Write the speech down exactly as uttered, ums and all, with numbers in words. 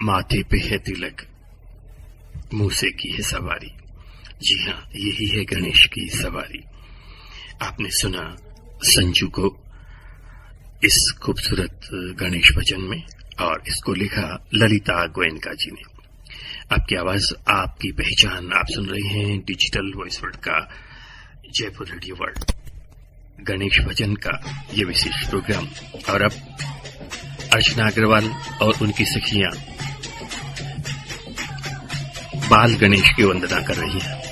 माथे पे है तिलक, मुंह से की है सवारी। जी हाँ, यही है गणेश की सवारी। आपने सुना संजू को इस खूबसूरत गणेश भजन में, और इसको लिखा ललिता गोयनका जी ने। आपकी आवाज, आपकी पहचान। आप सुन रहे हैं डिजिटल वॉइस वर्ल्ड का जयपुर रेडियो वर्ल्ड गणेश भजन का ये विशेष प्रोग्राम। और अब अर्चना अग्रवाल और उनकी सखियां बाल गणेश की वंदना कर रही हैं।